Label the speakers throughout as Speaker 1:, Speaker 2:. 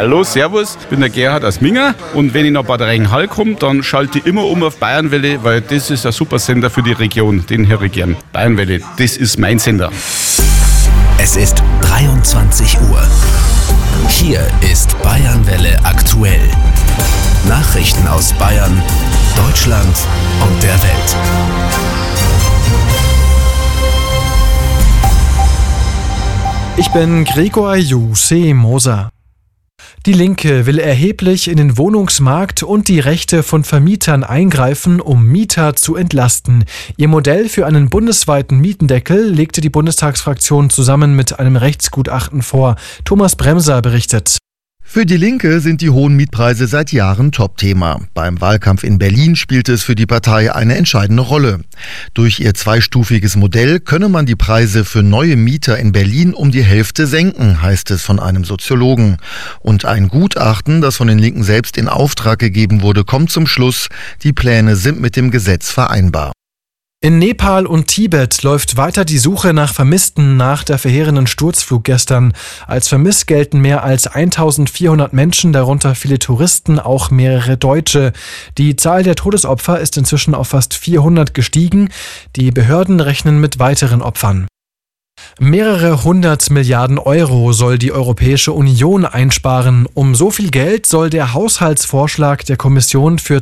Speaker 1: Hallo, servus, ich bin der Gerhard aus Minga und wenn ich nach Bad Reichenhall komme, dann schalte ich immer um auf Bayernwelle, weil das ist ein super Sender für die Region, den höre ich gern. Bayernwelle, das ist mein Sender.
Speaker 2: Es ist 23 Uhr. Hier ist Bayernwelle aktuell. Nachrichten aus Bayern, Deutschland und der Welt.
Speaker 3: Ich bin Gregor Juse Moser. Die Linke will erheblich in den Wohnungsmarkt und die Rechte von Vermietern eingreifen, um Mieter zu entlasten. Ihr Modell für einen bundesweiten Mietendeckel legte die Bundestagsfraktion zusammen mit einem Rechtsgutachten vor. Thomas Bremser berichtet.
Speaker 4: Für die Linke sind die hohen Mietpreise seit Jahren Topthema. Beim Wahlkampf in Berlin spielte es für die Partei eine entscheidende Rolle. Durch ihr zweistufiges Modell könne man die Preise für neue Mieter in Berlin um die Hälfte senken, heißt es von einem Soziologen. Und ein Gutachten, das von den Linken selbst in Auftrag gegeben wurde, kommt zum Schluss, die Pläne sind mit dem Gesetz vereinbar.
Speaker 3: In Nepal und Tibet läuft weiter die Suche nach Vermissten nach der verheerenden Sturzflug gestern. Als vermisst gelten mehr als 1400 Menschen, darunter viele Touristen, auch mehrere Deutsche. Die Zahl der Todesopfer ist inzwischen auf fast 400 gestiegen. Die Behörden rechnen mit weiteren Opfern. Mehrere 100 Milliarden Euro soll die Europäische Union einsparen. Um so viel Geld soll der Haushaltsvorschlag der Kommission für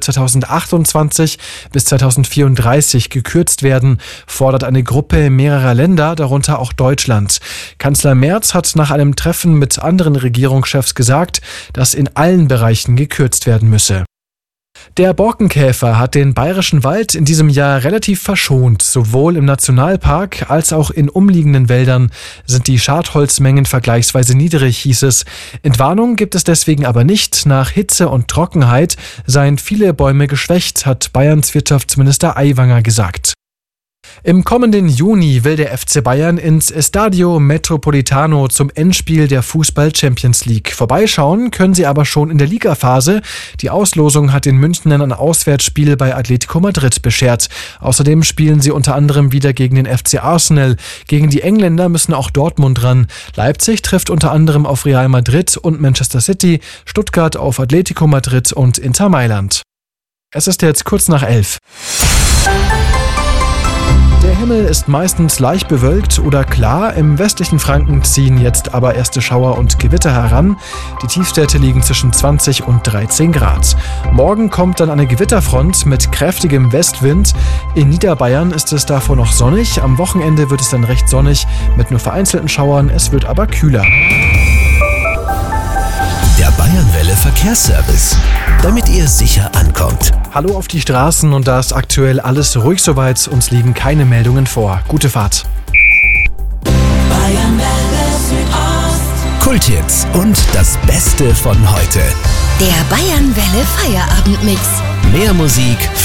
Speaker 3: 2028 bis 2034 gekürzt werden, fordert eine Gruppe mehrerer Länder, darunter auch Deutschland. Kanzler Merz hat nach einem Treffen mit anderen Regierungschefs gesagt, dass in allen Bereichen gekürzt werden müsse. Der Borkenkäfer hat den bayerischen Wald in diesem Jahr relativ verschont. Sowohl im Nationalpark als auch in umliegenden Wäldern sind die Schadholzmengen vergleichsweise niedrig, hieß es. Entwarnung gibt es deswegen aber nicht. Nach Hitze und Trockenheit seien viele Bäume geschwächt, hat Bayerns Wirtschaftsminister Aiwanger gesagt. Im kommenden Juni will der FC Bayern ins Estadio Metropolitano zum Endspiel der Fußball-Champions League. Vorbeischauen können sie aber schon in der Ligaphase. Die Auslosung hat den Münchnern ein Auswärtsspiel bei Atletico Madrid beschert. Außerdem spielen sie unter anderem wieder gegen den FC Arsenal. Gegen die Engländer müssen auch Dortmund ran. Leipzig trifft unter anderem auf Real Madrid und Manchester City, Stuttgart auf Atletico Madrid und Inter Mailand. Es ist jetzt kurz nach 11. Der Himmel ist meistens leicht bewölkt oder klar. Im westlichen Franken ziehen jetzt aber erste Schauer und Gewitter heran. Die Tiefstwerte liegen zwischen 20 und 13 Grad. Morgen kommt dann eine Gewitterfront mit kräftigem Westwind. In Niederbayern ist es davor noch sonnig. Am Wochenende wird es dann recht sonnig mit nur vereinzelten Schauern. Es wird aber kühler.
Speaker 2: Der Bayernwelle Verkehrsservice, damit ihr sicher ankommt.
Speaker 3: Hallo auf die Straßen und da ist aktuell alles ruhig soweit. Uns liegen keine Meldungen vor. Gute Fahrt.
Speaker 5: Bayernwelle Südost.
Speaker 2: Kulthits und das Beste von heute.
Speaker 5: Der Bayernwelle Feierabendmix.
Speaker 2: Mehr Musik